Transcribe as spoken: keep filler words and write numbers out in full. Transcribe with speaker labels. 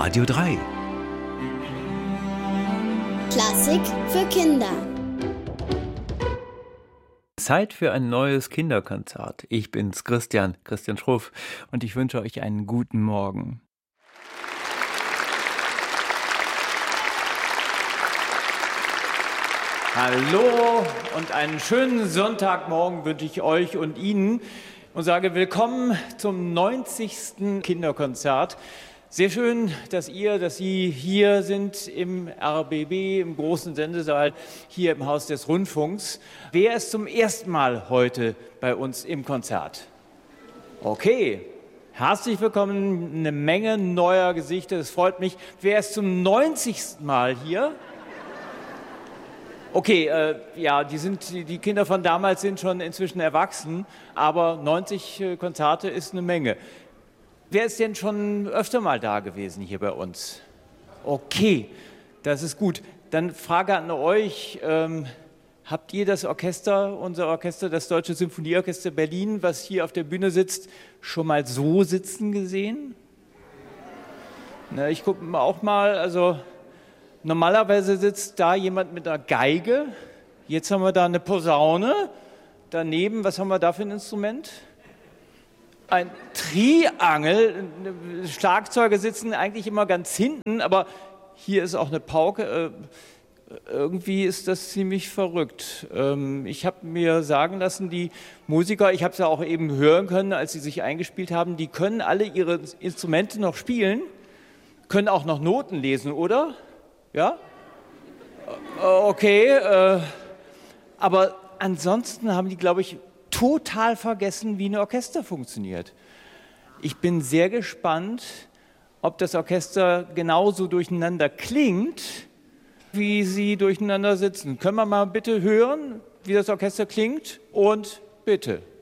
Speaker 1: Radio drei.
Speaker 2: Klassik für Kinder.
Speaker 3: Zeit für ein neues Kinderkonzert. Ich bin's, Christian, Christian Schruff, und ich wünsche euch einen guten Morgen. Hallo und einen schönen Sonntagmorgen wünsche ich euch und Ihnen und sage willkommen zum neunzigsten Kinderkonzert. Sehr schön, dass ihr, dass Sie hier sind im R B B, im großen Sendesaal, hier im Haus des Rundfunks. Wer ist zum ersten Mal heute bei uns im Konzert? Okay, herzlich willkommen, eine Menge neuer Gesichter, das freut mich. Wer ist zum neunzigsten Mal hier? Okay, äh, ja, die, sind, die Kinder von damals sind schon inzwischen erwachsen, aber neunzig äh, Konzerte ist eine Menge. Wer ist denn schon öfter mal da gewesen hier bei uns? Okay, das ist gut. Dann Frage an euch, ähm, habt ihr das Orchester, unser Orchester, das Deutsche Symphonieorchester Berlin, was hier auf der Bühne sitzt, schon mal so sitzen gesehen? Na, ich gucke auch mal, also... Normalerweise sitzt da jemand mit einer Geige, jetzt haben wir da eine Posaune, daneben, was haben wir da für ein Instrument? Ein Triangel, Schlagzeuger sitzen eigentlich immer ganz hinten, aber hier ist auch eine Pauke. Irgendwie ist das ziemlich verrückt. Ich habe mir sagen lassen, die Musiker, ich habe es ja auch eben hören können, als sie sich eingespielt haben, die können alle ihre Instrumente noch spielen, können auch noch Noten lesen, oder? Ja? Okay, äh, aber ansonsten haben die, glaube ich, total vergessen, wie ein Orchester funktioniert. Ich bin sehr gespannt, ob das Orchester genauso durcheinander klingt, wie sie durcheinander sitzen. Können wir mal bitte hören, wie das Orchester klingt? Und bitte.